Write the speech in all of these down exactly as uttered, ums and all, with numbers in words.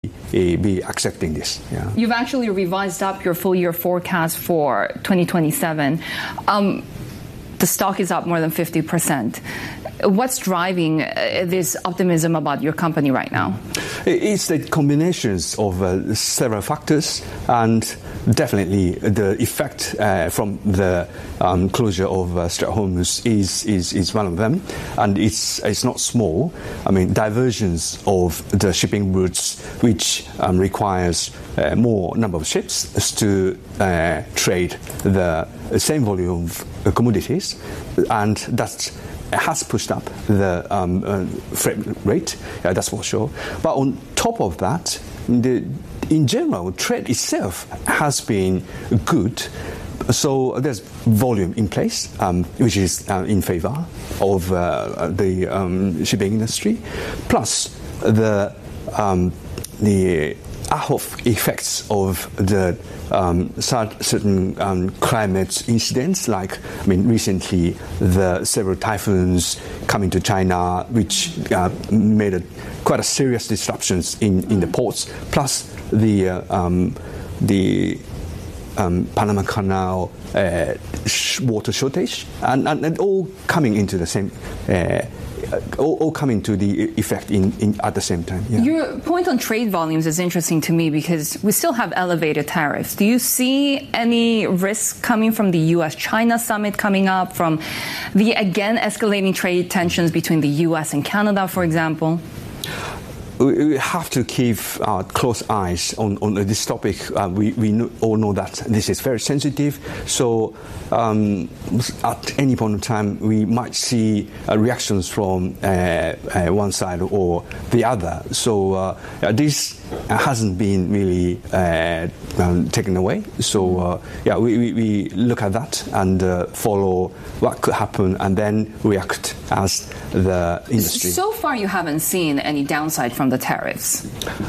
be accepting this. Yeah. You've actually revised up your full year forecast for twenty twenty-seven. Um, the stock is up more than fifty percent. What's driving uh, this optimism about your company right now? It's the combinations of uh, several factors, and definitely the effect uh, from the um, closure of uh, Strait of Hormuz is, is is one of them, and it's it's not small. I mean, diversions of the shipping routes, which um, requires uh, more number of ships to uh, trade the same volume of commodities, and that's has pushed up the um, uh, freight rate, uh, that's for sure. But on top of that, the, in general, trade itself has been good. So there's volume in place, um, which is uh, in favor of uh, the um, shipping industry. Plus, the um, the ad-hoc effects of the um, certain um, climate incidents, like I mean, recently the several typhoons coming to China, which uh, made a, quite a serious disruptions in, in the ports. Plus the uh, um, the um, Panama Canal uh, sh- water shortage, and, and, and all coming into the same. Uh, All, all coming to the effect in, in at the same time. Yeah. Your point on trade volumes is interesting to me because we still have elevated tariffs. Do you see any risk coming from the U S China summit coming up, from the again escalating trade tensions between the U S and Canada, for example? We have to keep uh, close eyes on, on this topic. Uh, we we know, all know that this is very sensitive. So um, at any point in time, we might see uh, reactions from uh, uh, one side or the other. So uh, this hasn't been really uh, um, taken away. So uh, yeah, we, we, we look at that and uh, follow what could happen and then react as the industry. So far, you haven't seen any downside from the tariffs.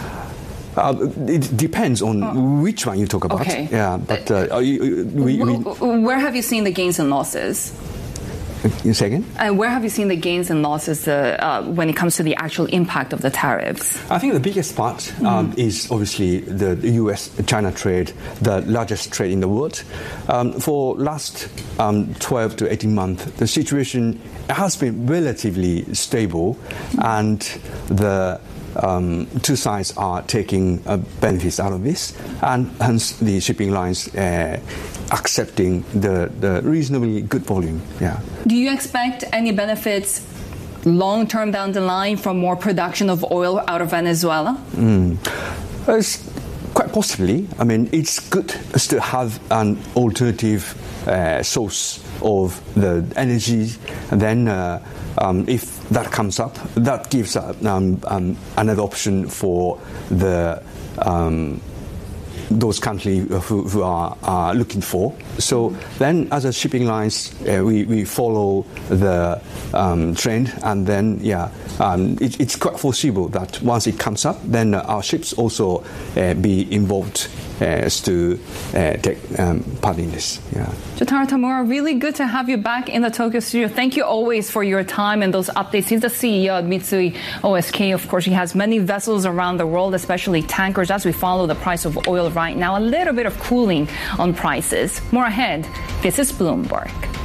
Uh, it depends on oh. which one you talk about. Okay. Yeah, but uh, we, we, we, where have you seen the gains and losses? You say again? Uh, where have you seen the gains and losses uh, uh, when it comes to the actual impact of the tariffs? I think the biggest part um, mm. is obviously the U S-China trade, the largest trade in the world. Um, for last um, twelve to eighteen months, the situation has been relatively stable, mm. and the Um, two sides are taking uh, benefits out of this, and hence the shipping lines uh, accepting the, the reasonably good volume. Yeah. Do you expect any benefits long term down the line from more production of oil out of Venezuela? Mm. It's quite possibly. I mean, it's good to have an alternative uh, source of the energy, and then uh, um, if that comes up, that gives uh, um, um, another option for the um, those countries who, who are, are looking for. So then, as a shipping lines, uh, we, we follow the um, trend, and then yeah, um, it, it's quite foreseeable that once it comes up, then uh, our ships also uh, be involved uh, as to uh, take um, part in this. Yeah. Jotaro Tamura, really good to have you back in the Tokyo studio. Thank you always for your time and those updates. He's the C E O of Mitsui O S K. Of course, he has many vessels around the world, especially tankers. As we follow the price of oil right now, a little bit of cooling on prices. More ahead, this is Bloomberg.